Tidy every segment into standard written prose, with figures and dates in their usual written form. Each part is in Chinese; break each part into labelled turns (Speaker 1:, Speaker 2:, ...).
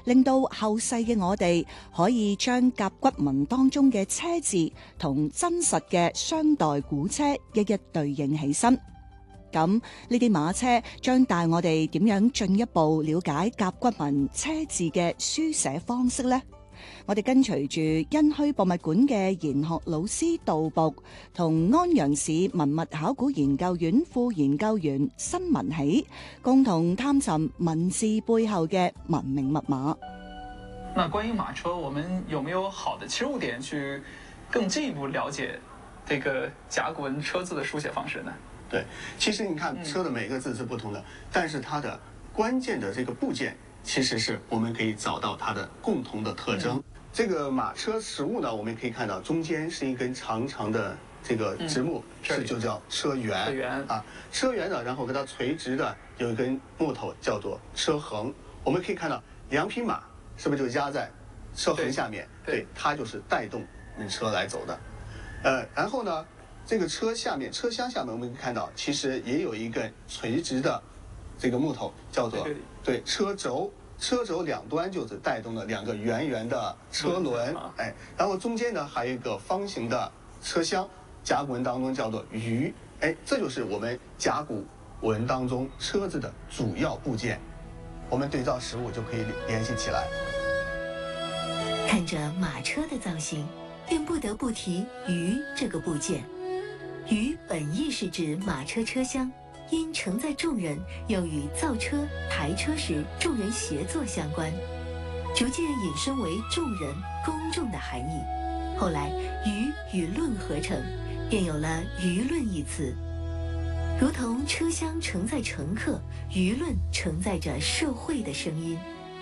Speaker 1: 令到後世嘅我哋可以將甲骨文當中嘅車字同真實嘅商代古車一一對應起身。咁呢啲馬車將帶我哋點樣進一步了解甲骨文車字嘅書寫方式呢？我哋跟隨住殷墟博物館嘅研學老師杜牧同安陽市文物考古研究院副研究員辛文喜，共同探尋文字背後嘅文明密碼。
Speaker 2: 那關於馬車，我們有沒有好的切入點去更進一步了解這個甲骨文車字的書寫方式呢？
Speaker 3: 對，其實你看車的每個字是不同的，但是它的關鍵的這個部件，其實是我們可以找到它的共同的特徵。這個馬車實物呢，我們可以看到中間是一根長長的這個直木，是就叫車辕。車辕呢，然後跟它垂直的有一根木頭叫做車橫。我們可以看到兩匹馬是不是就壓在車橫下面？對，它就是帶動車來走的。然後呢，這個車下面車廂下面，我們可以看到其實也有一根垂直的這個木頭叫做對車軸。車軸兩端就是帶動了兩個圓圓的車輪，然後中間呢還有一個方形的車廂，甲骨文當中叫做盂，這就是我們甲骨文當中車子的主要部件。我們對照實物就可以聯繫起來。
Speaker 4: 看着馬車的造型，便不得不提盂這個部件。盂本意是指馬車車廂。因承載眾人，又與造車、抬車時眾人協作相關，逐漸引申為眾人、公眾的含義。後來輿與論合成，便有了輿論一詞。如同車廂承載乘客，輿論承載着社會的聲音。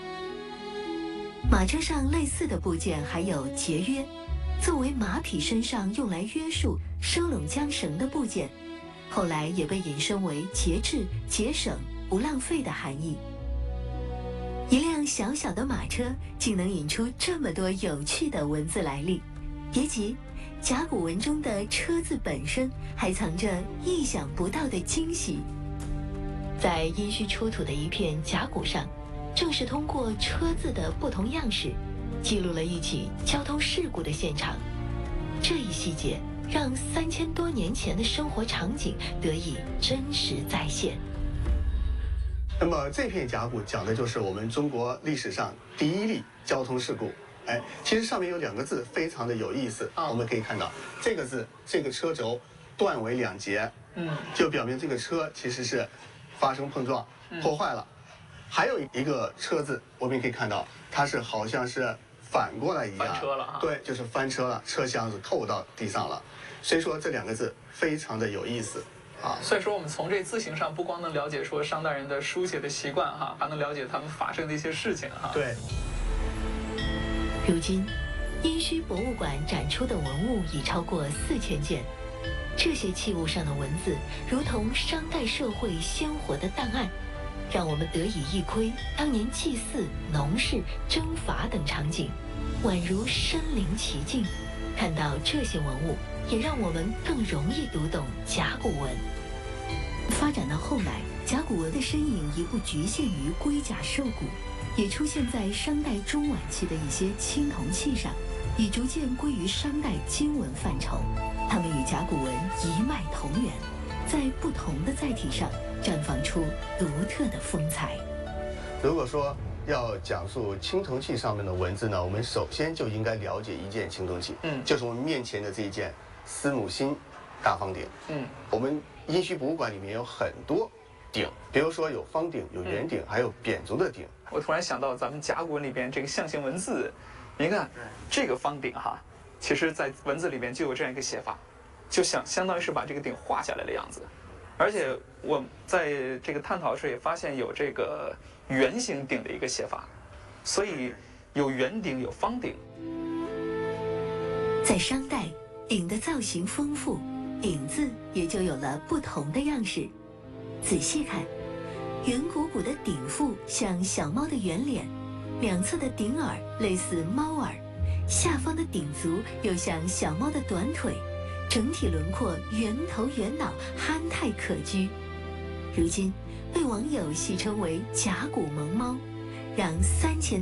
Speaker 4: 馬車上類似的部件還有節約，作為馬匹身上用來約束、收攏韁繩的部件。後來也被引申為節制、節省、不浪費的含義。一輛小小的馬車竟能引出這麼多有趣的文字來歷，別急，甲骨文中的車字本身還藏着意想不到的驚喜。在殷墟出土的一片甲骨上，正是通過車字的不同樣式，記錄了一起交通事故的現場。這一細節讓3000多年前的生活場景得以真實再現。
Speaker 3: 那麼這片甲骨講的就是我們中國歷史上第一例交通事故。其實上面有兩個字非常的有意思。我們可以看到這個字，這個車軸斷為兩截，就表明這個車其實是發生碰撞破壞了。還有一個車字，我們可以看到它是好像是反過來一樣，
Speaker 2: 翻車了。對，
Speaker 3: 就是翻車了，車廂是扣到地上了。所以說這兩個字非常的有意思啊。
Speaker 2: 所以說我們從這字形上不光能了解說商代人的書寫的習慣哈，還能了解他們發生的一些事情哈。
Speaker 3: 對。
Speaker 4: 如今，殷墟博物館展出的文物已超過4000件，這些器物上的文字如同商代社會鮮活的檔案，讓我們得以一窺當年祭祀、農事、征伐等場景，宛如身臨其境。看到這些文物，也讓我們更容易讀懂甲骨文。發展到後來，甲骨文的身影已不局限於龜甲獸骨，也出現在商代中晚期的一些青銅器上，已逐漸歸於商代金文範疇。它們與甲骨文一脈同源，在不同的載體上綻放出獨特的風采。
Speaker 3: 如果說要講述青銅器上面的文字呢，我們首先就應該了解一件青銅器，就是我們面前的這一件司母辛大方鼎。我們殷墟博物館裡面有很多鼎，比如說有方鼎、有圓鼎，還有扁足的鼎。
Speaker 2: 我突然想到咱們甲骨文裡邊這個象形文字，您看這個方鼎哈，其實在文字裡邊就有這樣一個寫法，就相當於是把這個鼎畫下來的樣子。而且我在這個探討時也發現有這個圓形鼎的一個寫法，所以有圓鼎有方鼎。
Speaker 4: 在商代，鼎的造型豐富，鼎字也就有了不同的樣式。仔細看，圓鼓鼓的鼎腹像小貓的圓臉，兩側的鼎耳類似貓耳，下方的鼎足又像小貓的短腿，整體輪廓圓頭圓腦，憨態可掬。如今被網友戲稱為甲骨萌貓，讓3000